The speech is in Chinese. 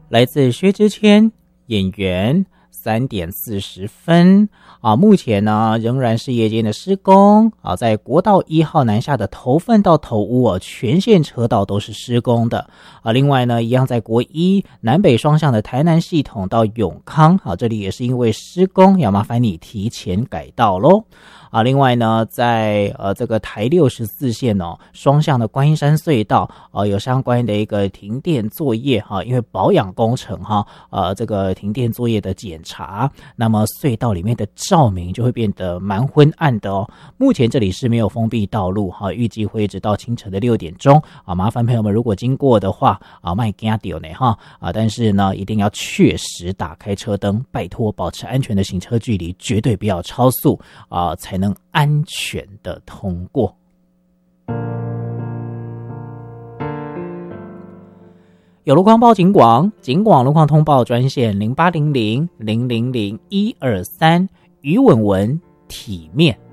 来自薛之谦演员3:40目前呢仍然是夜间的施工在国道1号南下的头份到头屋全线车道都是施工的另外呢一样在国一南北双向的台南系统到永康这里也是因为施工，要麻烦你提前改道咯另外呢在这个台64线双向的观音山隧道有相关的一个停电作业因为保养工程这个停电作业的检查，那么隧道里面的照明就会变得蛮昏暗的目前这里是没有封闭道路预计会一直到清晨的6点钟麻烦朋友们如果经过的话别怕到呢但是呢一定要确实打开车灯，拜托保持安全的行车距离，绝对不要超速才能安全的通过。有路况报警广路况通报专线0800000123，于文文体面。